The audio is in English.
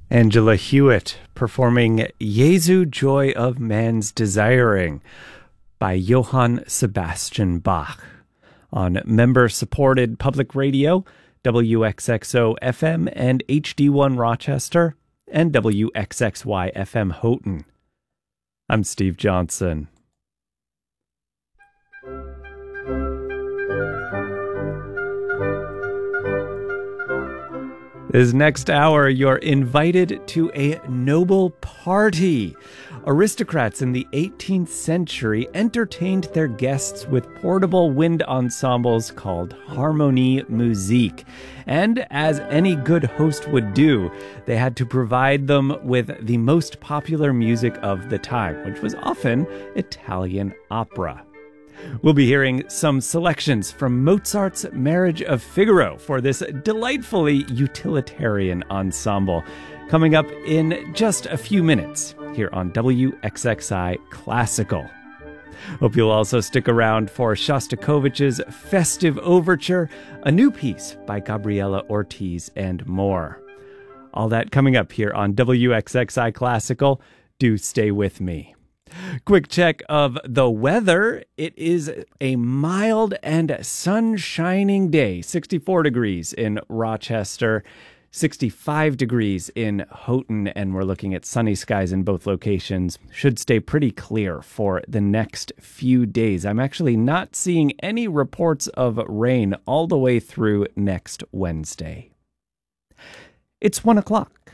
Angela Hewitt performing Jesu Joy of Man's Desiring by Johann Sebastian Bach on member-supported public radio, WXXO FM and HD1 Rochester, and WXXY FM Houghton. I'm Steve Johnson. This next hour, you're invited to a noble party. Aristocrats in the 18th century entertained their guests with portable wind ensembles called Harmonie Musik. And as any good host would do, they had to provide them with the most popular music of the time, which was often Italian opera. We'll be hearing some selections from Mozart's Marriage of Figaro for this delightfully utilitarian ensemble, coming up in just a few minutes here on WXXI Classical. Hope you'll also stick around for Shostakovich's Festive Overture, a new piece by Gabriela Ortiz, and more. All that coming up here on WXXI Classical. Do stay with me. Quick check of the weather. It is a mild and sun-shining day. 64 degrees in Rochester, 65 degrees in Houghton, and we're looking at sunny skies in both locations. Should stay pretty clear for the next few days. I'm actually not seeing any reports of rain all the way through next Wednesday. It's 1 o'clock.